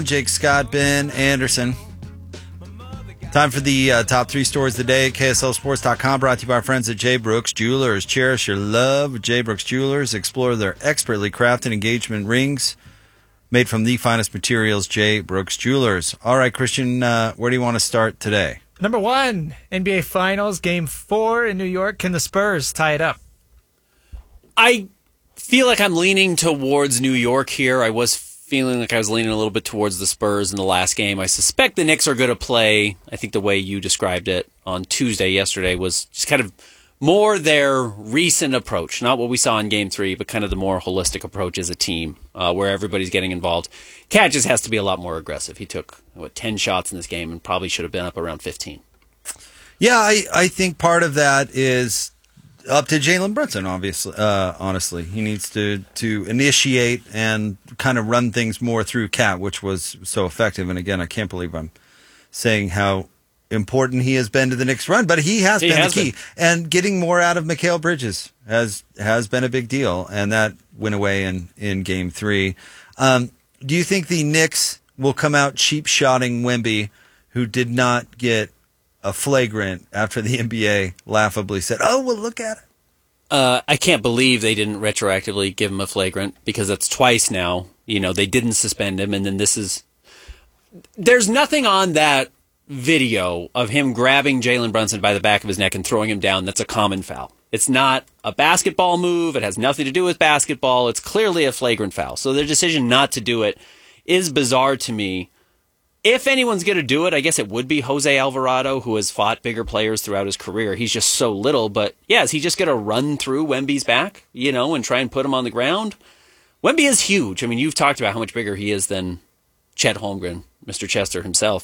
Jake Scott, Ben Anderson. Time for the top three stories of the day at KSLSports.com, brought to you by our friends at J. Brooks Jewelers. Cherish your love with J. Brooks Jewelers. Explore their expertly crafted engagement rings made from the finest materials, J. Brooks Jewelers. All right, Christian, where do you want to start today? Number one, NBA Finals, Game 4 in New York. Can the Spurs tie it up? I feel like I'm leaning towards New York here. I was feeling like I was leaning a little bit towards the Spurs in the last game. I suspect the Knicks are going to play, I think the way you described it on Tuesday yesterday was just kind of more their recent approach, not what we saw in Game 3, but kind of the more holistic approach as a team where everybody's getting involved. Cat just has to be a lot more aggressive. He took, 10 shots in this game and probably should have been up around 15. Yeah, I think part of that is up to Jalen Brunson, obviously. Honestly, he needs to initiate and kind of run things more through Cat, which was so effective. And again, I can't believe I'm saying how important he has been to the Knicks run, but he has been the key. And getting more out of Mikal Bridges has been a big deal, and that went away in Game 3. Do you think the Knicks will come out cheap-shotting Wemby, who did not get a flagrant after the NBA laughably said, "Oh, well, look at it"? I can't believe they didn't retroactively give him a flagrant, because that's twice now. They didn't suspend him, and then there's nothing on that video of him grabbing Jalen Brunson by the back of his neck and throwing him down that's a common foul. It's not a basketball move. It has nothing to do with basketball. It's clearly a flagrant foul. So their decision not to do it is bizarre to me. If anyone's going to do it, I guess it would be Jose Alvarado, who has fought bigger players throughout his career. He's just so little. But, yeah, is he just going to run through Wemby's back, and try and put him on the ground? Wemby is huge. I mean, you've talked about how much bigger he is than Chet Holmgren, Mr. Chester himself.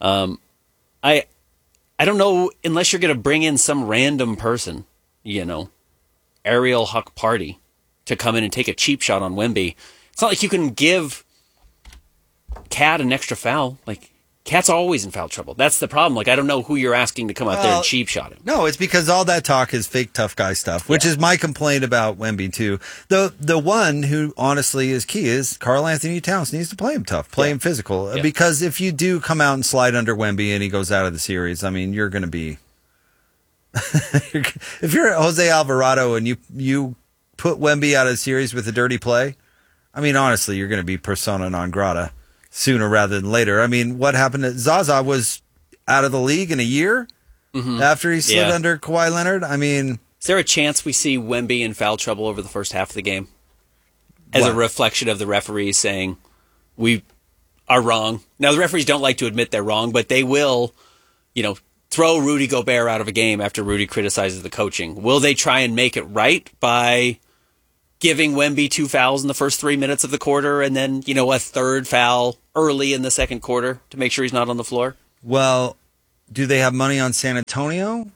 I don't know, unless you're going to bring in some random person, Ariel Huck Party, to come in and take a cheap shot on Wemby. It's not like you can give Cat an extra foul. Like, Cat's always in foul trouble. That's the problem. Like, I don't know who you're asking to come out there and cheap shot him. No, it's because all that talk is fake tough guy stuff, which is my complaint about Wemby too. The one who honestly is key is Karl Anthony Towns needs to play him tough, play him physical. Because if you do come out and slide under Wemby and he goes out of the series, I mean, you're going to be if you're Jose Alvarado and you put Wemby out of the series with a dirty play, I mean, honestly, you're going to be persona non grata sooner rather than later. I mean, what happened to Zaza was out of the league in a year after he slid under Kawhi Leonard. I mean, is there a chance we see Wemby in foul trouble over the first half of the game as a reflection of the referees saying we are wrong? Now, the referees don't like to admit they're wrong, but they will, throw Rudy Gobert out of a game after Rudy criticizes the coaching. Will they try and make it right by giving Wemby 2 fouls in the first 3 minutes of the quarter and then, a third foul early in the second quarter to make sure he's not on the floor? Well, do they have money on San Antonio?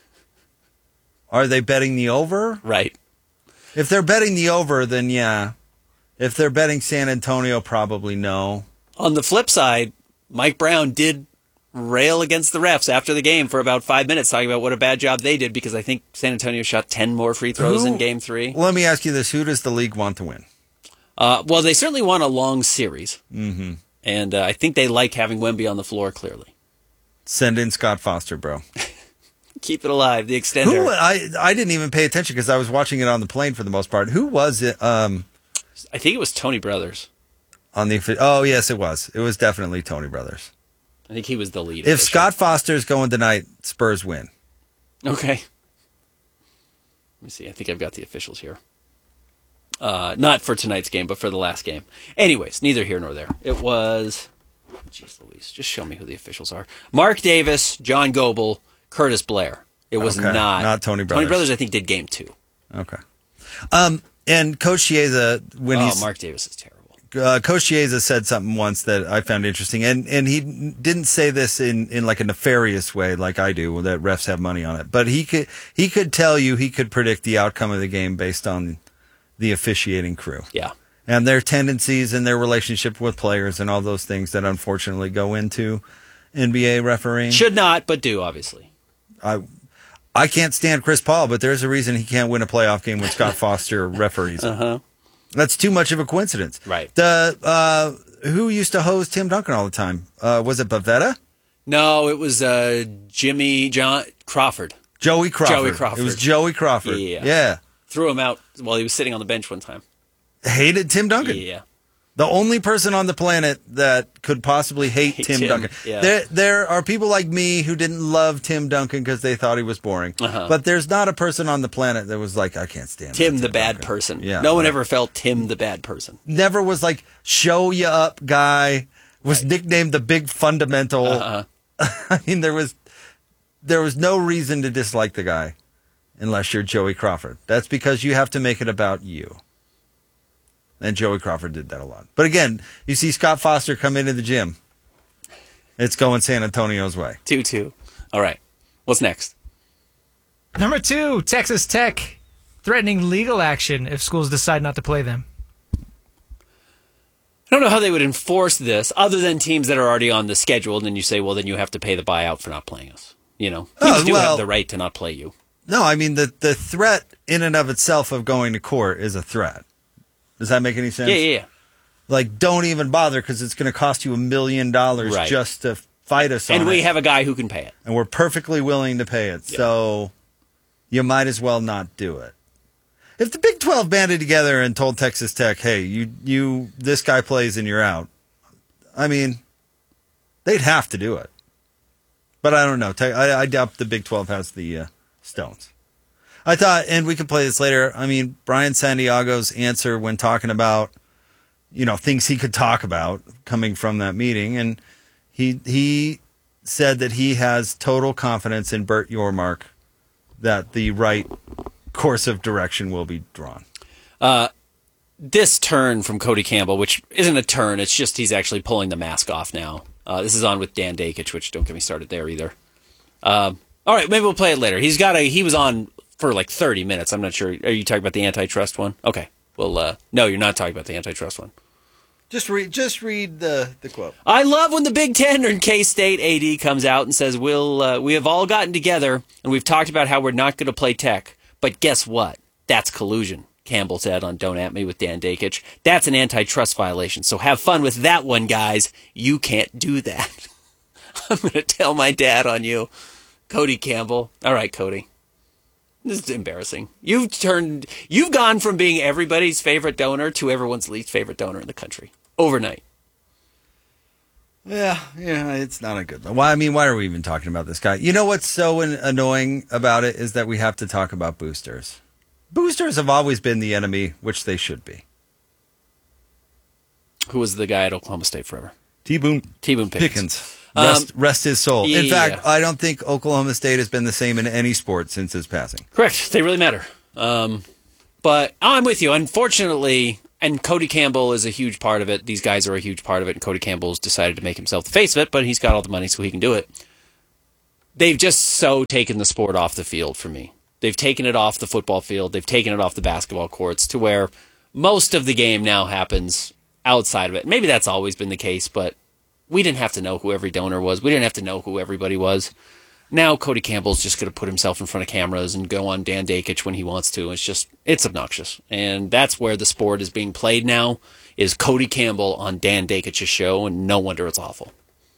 Are they betting the over? Right. If they're betting the over, then yeah. If they're betting San Antonio, probably no. On the flip side, Mike Brown did rail against the refs after the game for about 5 minutes, talking about what a bad job they did, because I think San Antonio shot 10 more free throws in Game 3. Let me ask you this. Who does the league want to win? Well, they certainly want a long series. Mm-hmm. And I think they like having Wemby on the floor, clearly. Send in Scott Foster, bro. Keep it alive, the extender. I didn't even pay attention because I was watching it on the plane for the most part. Who was it? I think it was Tony Brothers. Oh, yes, it was. It was definitely Tony Brothers. I think he was the lead. If Scott Foster's going tonight, Spurs win. Okay. Let me see. I think I've got the officials here. Not for tonight's game, but for the last game. Anyways, neither here nor there. It was... Jeez Louise, just show me who the officials are. Mark Davis, John Goebel, Curtis Blair. It was not Tony Brothers. Tony Brothers, I think, did Game 2. Okay. And Coach Chiesa, Mark Davis is terrible. Coach Chiesa said something once that I found interesting, and he didn't say this in like a nefarious way like I do, that refs have money on it. But he could tell you, he could predict the outcome of the game based on the officiating crew. Yeah. And their tendencies and their relationship with players and all those things that unfortunately go into NBA refereeing. Should not, but do, obviously. I can't stand Chris Paul, but there's a reason he can't win a playoff game when Scott Foster referees. Uh-huh. That's too much of a coincidence. Right. The who used to host Tim Duncan all the time? Was it Bavetta? No, it was John Crawford. Joey Crawford. Joey Crawford. It was Joey Crawford. Yeah. Threw him out while he was sitting on the bench one time. Hated Tim Duncan. Yeah. The only person on the planet that could possibly hate Tim Duncan. Yeah. There are people like me who didn't love Tim Duncan because they thought he was boring. But there's not a person on the planet that was like, I can't stand Tim that the bad Duncan. person. Yeah, no one ever felt Tim the bad person. Never was like, show you up guy. Was nicknamed the big fundamental. I mean, there was no reason to dislike the guy unless you're Joey Crawford. That's because you have to make it about you. And Joey Crawford did that a lot. But again, you see Scott Foster come into the gym. It's going San Antonio's way. 2-2. All right. What's next? Number 2, Texas Tech threatening legal action if schools decide not to play them. I don't know how they would enforce this other than teams that are already on the schedule. And then you say, well, then you have to pay the buyout for not playing us. You know, teams do have the right to not play you. No, I mean, the threat in and of itself of going to court is a threat. Does that make any sense? Yeah. Like, don't even bother because it's going to cost you $1 million just to fight us on it. And we have a guy who can pay it. And we're perfectly willing to pay it. Yeah. So you might as well not do it. If the Big 12 banded together and told Texas Tech, hey, you this guy plays and you're out, I mean, they'd have to do it. But I don't know. I doubt the Big 12 has the stones. I thought, and we can play this later, I mean, Brian Santiago's answer when talking about, things he could talk about coming from that meeting, and he said that he has total confidence in Bert Yormark that the right course of direction will be drawn. This turn from Cody Campbell, which isn't a turn, it's just he's actually pulling the mask off now. This is on with Dan Dakich, which don't get me started there either. All right, maybe we'll play it later. He was on for like 30 minutes. I'm not sure. Are you talking about the antitrust one? Okay. Well, no, you're not talking about the antitrust one. Just read the quote. I love when the Big Ten and K-State AD comes out and says, we have all gotten together and we've talked about how we're not going to play Tech. But guess what? That's collusion, Campbell said on Don't At Me with Dan Dakich. That's an antitrust violation. So have fun with that one, guys. You can't do that. I'm going to tell my dad on you. Cody Campbell. All right, Cody. This is embarrassing. You've gone from being everybody's favorite donor to everyone's least favorite donor in the country overnight. Yeah, it's not a good one. Why are we even talking about this guy? You know what's so annoying about it is that we have to talk about boosters. Boosters have always been the enemy, which they should be. Who was the guy at Oklahoma State forever? T-Boone Pickens. Rest his soul. Yeah. In fact, I don't think Oklahoma State has been the same in any sport since his passing. Correct. They really matter. But I'm with you. Unfortunately, and Cody Campbell is a huge part of it. These guys are a huge part of it, and Cody Campbell's decided to make himself the face of it, but he's got all the money so he can do it. They've just so taken the sport off the field for me. They've taken it off the football field. They've taken it off the basketball courts to where most of the game now happens outside of it. Maybe that's always been the case, but we didn't have to know who every donor was. We didn't have to know who everybody was. Now Cody Campbell's just going to put himself in front of cameras and go on Dan Dakich when he wants to. It's obnoxious. And that's where the sport is being played now, is Cody Campbell on Dan Dakich's show, and no wonder it's awful.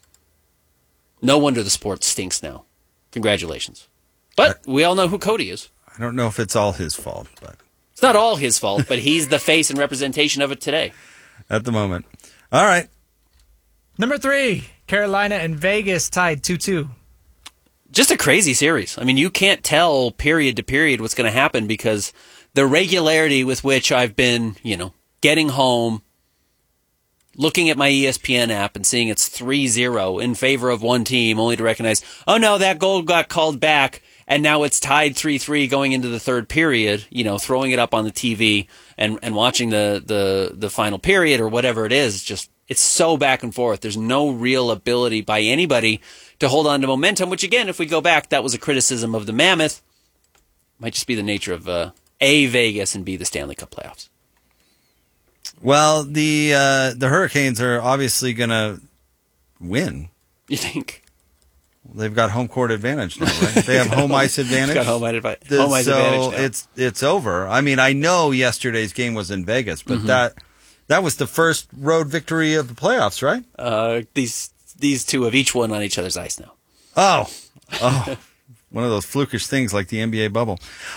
No wonder the sport stinks now. Congratulations. But we all know who Cody is. I don't know if it's all his fault, but it's not all his fault, but he's the face and representation of it today. At the moment. All right. Number 3, Carolina and Vegas tied 2-2. Just a crazy series. I mean, you can't tell period to period what's going to happen because the regularity with which I've been, getting home, looking at my ESPN app and seeing it's 3-0 in favor of one team, only to recognize, oh no, that goal got called back, and now it's tied 3-3 going into the third period, throwing it up on the TV and watching the final period or whatever it is, it's so back and forth. There's no real ability by anybody to hold on to momentum, which again, if we go back, that was a criticism of the Mammoth. Might just be the nature of A, Vegas, and B, the Stanley Cup playoffs. Well, the Hurricanes are obviously going to win. You think? They've got home court advantage now, right? They have home ice advantage. Got home ice advantage now. It's over. I mean, I know yesterday's game was in Vegas, but That was the first road victory of the playoffs, right? These two have each won on each other's ice now. Oh, one of those flukish things like the NBA bubble.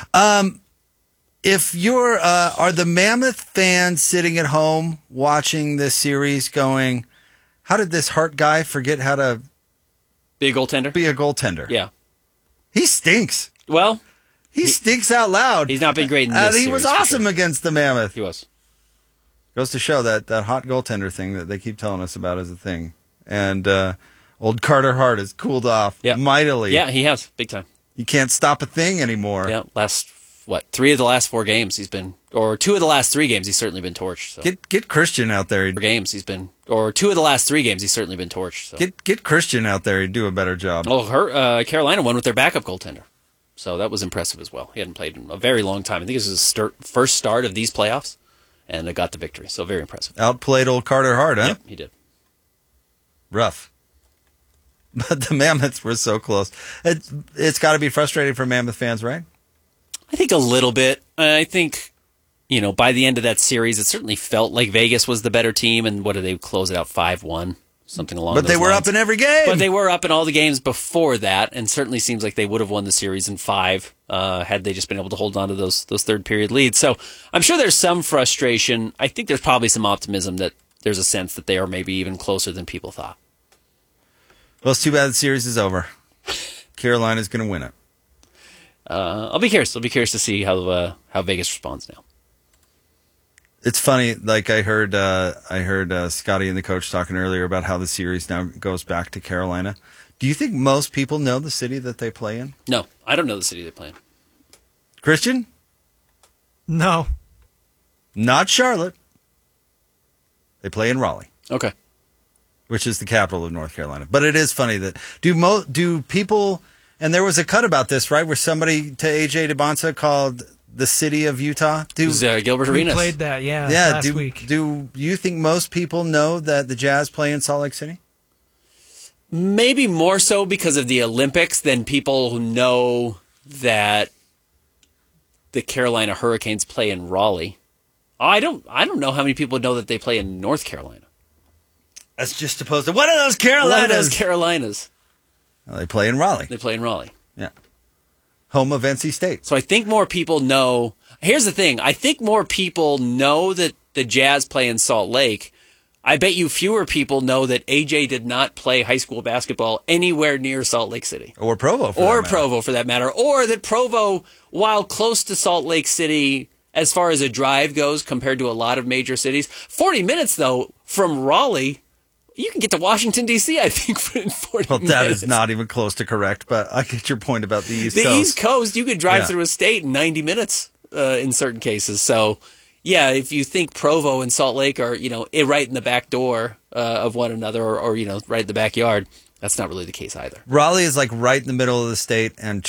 If you're, are the Mammoth fans sitting at home watching this series going, how did this Hart guy forget how to Be a goaltender? be a goaltender? Yeah. He stinks. Well, He stinks out loud. he's not been great in this He was series, for awesome sure. against the Mammoth. He was. Goes to show that hot goaltender thing that they keep telling us about is a thing. And old Carter Hart has cooled off mightily. Yeah, he has. Big time. You can't stop a thing anymore. Yeah, three of the last 4 games he's been, or 2 of the last 3 games he's certainly been torched. So. Get Christian out there. 4 games he's been, or 2 of the last 3 games he's certainly been torched. So. Get Christian out there. He'd do a better job. Carolina won with their backup goaltender. So that was impressive as well. He hadn't played in a very long time. I think this is his first start of these playoffs, and they got the victory. So very impressive. Outplayed old Carter Hart, huh? Yep, he did. Rough. But the Mammoths were so close. It's got to be frustrating for Mammoth fans, right? I think a little bit. I think, by the end of that series, it certainly felt like Vegas was the better team. And what did they close it out? 5-1, something along those lines. But they were up in every game. But they were up in all the games before that, and certainly seems like they would have won the series in 5 had they just been able to hold on to those third period leads. So I'm sure there's some frustration. I think there's probably some optimism that there's a sense that they are maybe even closer than people thought. Well, it's too bad the series is over. Carolina's going to win it. I'll be curious. I'll be curious to see how Vegas responds now. It's funny. Like I heard Scotty and the coach talking earlier about how the series now goes back to Carolina. Do you think most people know the city that they play in? No, I don't know the city they play in. Christian? No. Not Charlotte. They play in Raleigh. Okay. Which is the capital of North Carolina. But it is funny that do people, and there was a cut about this, right, where somebody to AJ DeBonsa called the city of Utah. It was Gilbert We Arenas. played that, last week. Do you think most people know that the Jazz play in Salt Lake City? Maybe more so because of the Olympics than people who know that the Carolina Hurricanes play in Raleigh. I don't know how many people know that they play in North Carolina. That's just opposed to one of those Carolinas. One of those Carolinas. Well, they play in Raleigh. They play in Raleigh. Yeah. Home of NC State. So I think more people know. Here's the thing. I think more people know that the Jazz play in Salt Lake. I bet you fewer people know that AJ did not play high school basketball anywhere near Salt Lake City. Or Provo, for that matter. Or that Provo, while close to Salt Lake City, as far as a drive goes, compared to a lot of major cities, 40 minutes, though, from Raleigh, you can get to Washington, D.C., I think, in 40 minutes. Well, that is not even close to correct, but I get your point about the East Coast. The East Coast, you could drive through Yeah. a state in 90 minutes in certain cases. So, yeah, if you think Provo and Salt Lake are, right in the back door of one another or right in the backyard, that's not really the case either. Raleigh is like right in the middle of the state, and